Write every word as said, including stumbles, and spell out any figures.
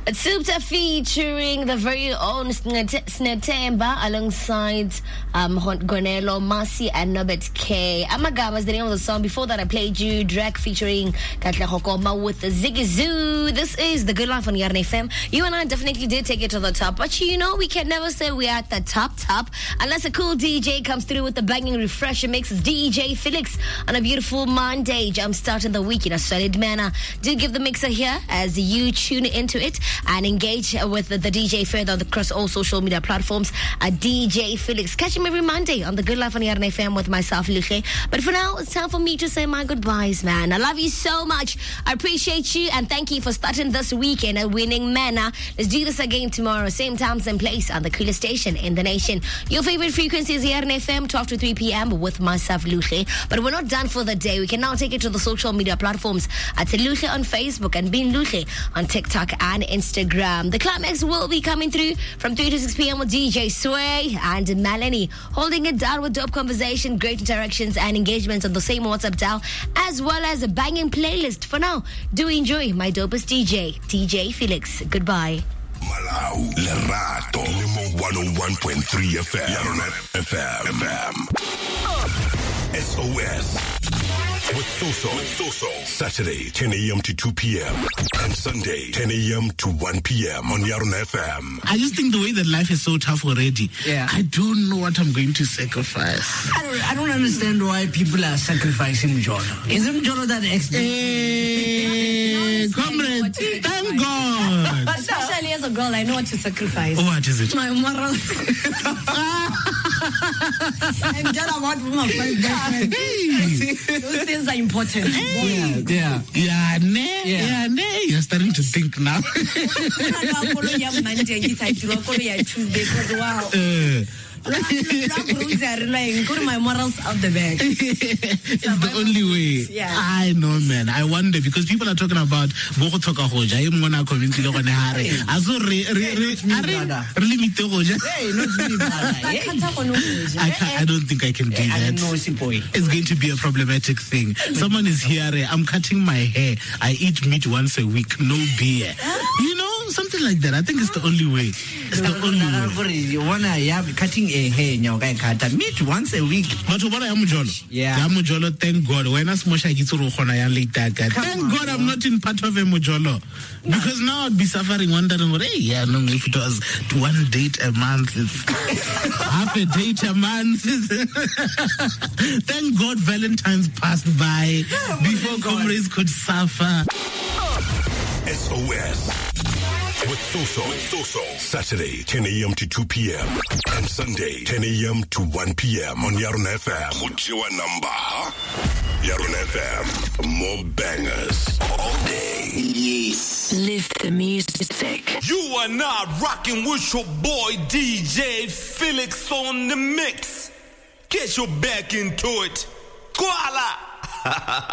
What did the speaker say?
Supta featuring the very own Snetemba alongside um, Gonelo, Masi, and Nobet K. Amagama is the name of the song. Before that, I played you Drake featuring Katla Hokoma with the Ziggy Zoo. This is The Good Life on Yarn F M. You and I definitely did take it to the top, but you know, we can never say we're at the top top unless a cool D J comes through with the banging refresher mix. It's D J Felix on a beautiful Monday, jump starting the week in a solid manner. Do give the mixer here as you tune into it and engage with the, the D J further across all social media platforms. A D J Felix. Catch him every Monday on The Good Life on Yarn F M with myself, Luche. But for now, it's time for me to say my goodbyes, man. I love you so much. I appreciate you and thank you for starting this week in a winning manner. Let's do this again tomorrow, same time, same place on the coolest station in the nation. Your favorite frequency is Yarn F M, twelve to three p.m. with myself, Luche. But we're not done for the day. We can now take it to the social media platforms at Luche on Facebook and Bean Luche on TikTok and Instagram. The climax will be coming through from three to six p.m. with D J Sway and Melanie, holding it down with dope conversation, great interactions and engagements on the same WhatsApp dial, as well as a banging playlist. For now, do enjoy my dopest D J, D J Felix. Goodbye. Malau, Lerato, Limo one oh one point three F M, Yarn F M, F M. S O S. With Soso, with Soso. Saturday, ten a.m. to two p.m. and Sunday, ten a.m. to one p.m. on Yarn F M. I just think the way that life is so tough already, yeah. I don't know what I'm going to sacrifice. I don't, I don't understand why people are sacrificing Mjolo. Isn't Mjolo that expensive? Hey, comrade, thank God. Especially as a girl, I know what to sacrifice. What is it? My morals. And just about my best friend. Those things are important. Hey. Yeah, yeah, yeah, ne, yeah, yeah, ne. You're starting to think now. uh, Put my morals out the bag. It's the only way. Yeah. I know, man. I wonder because people are talking about Boko Toka Hoja. I'm gonna convince you on Harry. Aso re re re really me to Hoja. Hey, not me, brother. I can't, I don't think I can do that. It's going to be a problematic thing. Someone is here. I'm cutting my hair. I eat meat once a week. No beer. You know, something like that. I think it's the only way. It's the only way. You wanna yeah, cutting a hair in your cut meat once a week. But what I am Jolo? Yeah. I'm Jolo, thank God. When I smosh I get to Thank God I'm not in part of a Mujolo. Because now I'd be suffering, wondering, hey, yeah, no, if it was one date a month, it's half a date a month. Thank God Valentine's passed by before comrades could suffer. S O S. With Soso, with Soso. Saturday, ten a.m. to two p.m. and Sunday, ten a.m. to one p.m. on Yarn F M. Kuchiwa number. Yarn F M. More bangers all day. Yes. Live the music. You are not rocking with your boy D J Felix on the mix. Get your back into it. Koala.